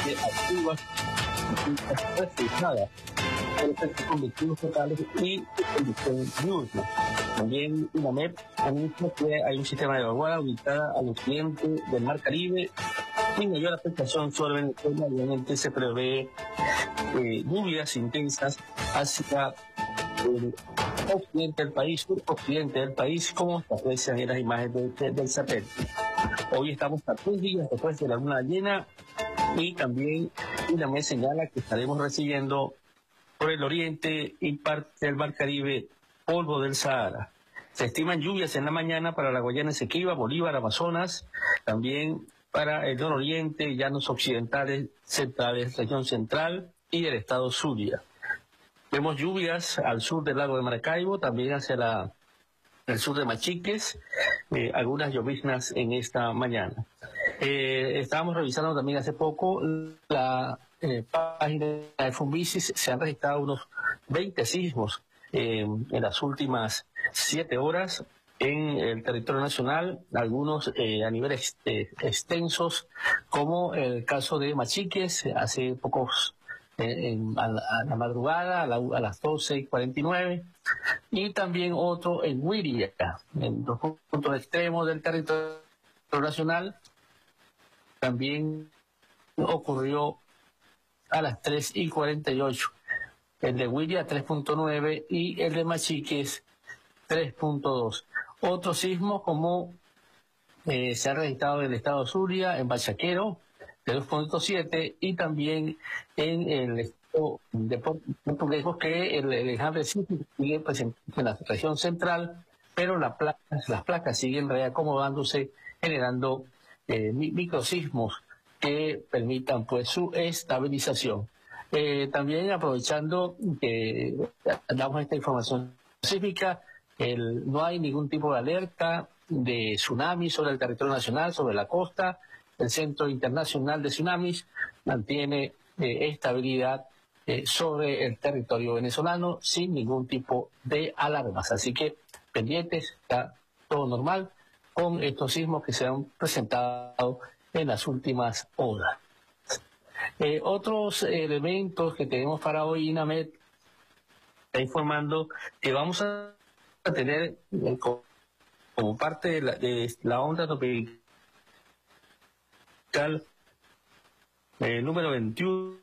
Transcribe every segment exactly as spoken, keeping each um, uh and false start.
bastante activas y reflejadas por efectos convectivos totales y condiciones diurnas. También INAMED anuncia que hay un sistema de vaguada ubicada al occidente del Mar Caribe y mayor afectación sobre Venezuela. Obviamente se prevé eh, lluvias intensas hacia el occidente del país, sur-occidente del país, como se aprecian en las imágenes de, de, del satélite. Hoy estamos a tres días después de la luna llena y también INAMED señala que estaremos recibiendo por el oriente y parte del Mar Caribe polvo del Sahara. Se estiman lluvias en la mañana para la Guayana Esequiba, Bolívar, Amazonas, también para el nororiente, llanos occidentales, centrales, región central y el estado Zulia. Vemos lluvias al sur del lago de Maracaibo, también hacia la, el sur de Machiques, eh, algunas lloviznas en esta mañana. Eh, estábamos revisando también hace poco la eh, página de Funvisis, se han registrado unos veinte sismos eh, en las últimas siete horas en el territorio nacional, algunos eh, a niveles eh, extensos, como el caso de Machiques, hace pocos, eh, en, a, la, a la madrugada, a, la, a las doce y cuarenta y nueve, y también otro en Huiria, en dos puntos extremos del territorio nacional. También ocurrió a las tres y cuarenta y ocho, el de Huiria tres punto nueve y el de Machiques tres punto dos. Otros sismos como eh, se ha registrado en el estado Zulia, en Bachaquero, de dos punto siete, y también en el estado de Puerto Lejos, que el, el enjambre sigue presente en la región central, pero la placa, las placas siguen reacomodándose, generando eh, microsismos que permitan pues su estabilización. Eh, también aprovechando que damos esta información específica, el, no hay ningún tipo de alerta de tsunami sobre el territorio nacional, sobre la costa. El Centro Internacional de Tsunamis mantiene eh, estabilidad eh, sobre el territorio venezolano sin ningún tipo de alarmas. Así que pendientes, está todo normal con estos sismos que se han presentado en las últimas horas. Eh, otros elementos que tenemos para hoy, INAMED está informando que vamos a tener eh, como parte de la, de la onda tropical eh, número veintiuno,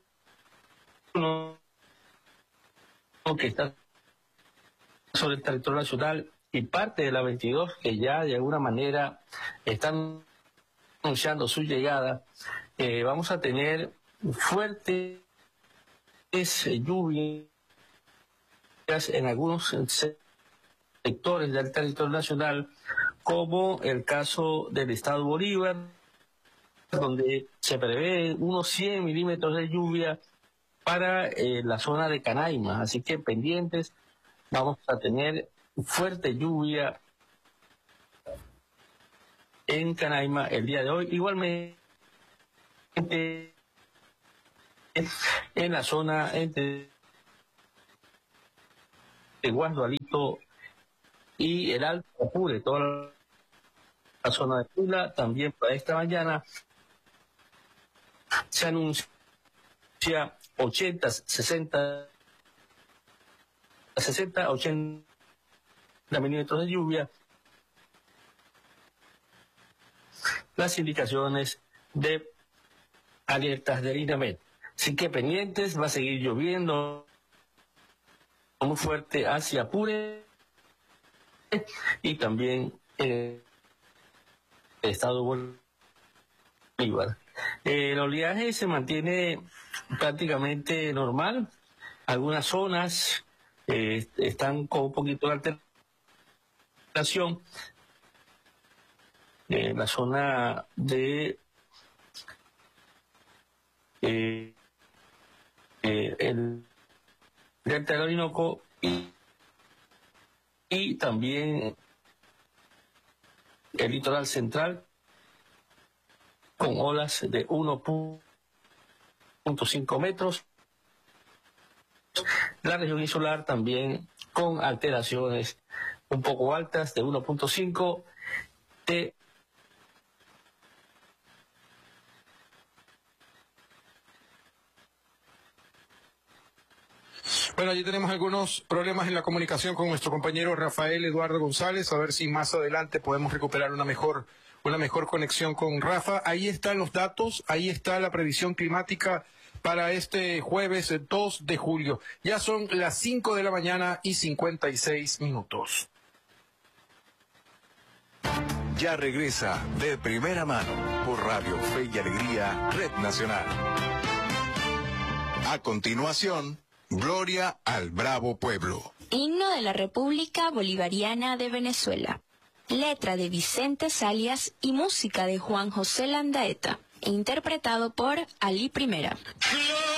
que está sobre el territorio nacional, y parte de la veintidós, que ya de alguna manera están anunciando su llegada. Eh, vamos a tener fuertes lluvias en algunos sectores del territorio nacional, como el caso del estado Bolívar, donde se prevé unos cien milímetros de lluvia para eh, la zona de Canaima. Así que pendientes, vamos a tener fuerte lluvia en Canaima el día de hoy. Igualmente en la zona entre Guasdualito y el Alto Apure, toda la zona de Tula. También para esta mañana se anuncia ochenta, sesenta, sesenta, ochenta milímetros de lluvia. Las indicaciones de alertas del INAMED. Así que pendientes, va a seguir lloviendo muy fuerte hacia Apure y también eh, el estado Bolívar. Eh, el oleaje se mantiene prácticamente normal. Algunas zonas eh, están con un poquito de alteración. En la zona de eh, eh, el delta del Orinoco y, y también el litoral central, con olas de uno punto cinco metros. La región insular también con alteraciones un poco altas de uno punto cinco. De Bueno, allí tenemos algunos problemas en la comunicación con nuestro compañero Rafael Eduardo González, a ver si más adelante podemos recuperar una mejor, una mejor conexión con Rafa. Ahí están los datos, ahí está la previsión climática para este jueves dos de julio. Ya son las cinco de la mañana y cincuenta y seis minutos. Ya regresa De Primera Mano por Radio Fe y Alegría, Red Nacional. A continuación, Gloria al Bravo Pueblo. Himno de la República Bolivariana de Venezuela. Letra de Vicente Salias y música de Juan José Landaeta. Interpretado por Ali Primera.